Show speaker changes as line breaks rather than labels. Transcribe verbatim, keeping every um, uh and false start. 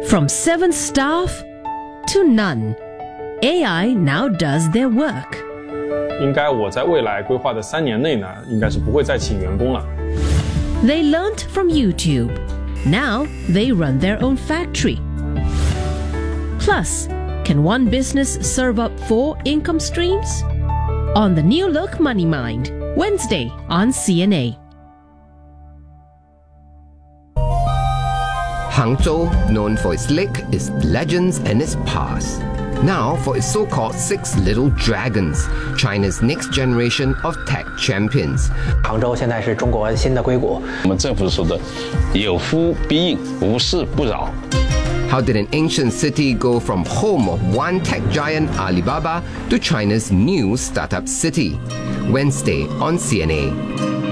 From seven staff to none, A I now does their work.
应该我在未来规划的三年内呢，应该是不会再请员工了。
They learnt from YouTube. Now they run their own factory. Plus, can one business serve up four income streams? On the New Look Money Mind, Wednesday on C N A.
Hangzhou, known for its lake, its legends and its past. Now for its so-called Six Little Dragons, China's next generation of tech champions.
杭州现在是中国新的硅谷。
我们政府说的有夫必应，无事不扰。
How did an ancient city go from home of one tech giant Alibaba to China's new startup city? Wednesday on C N A.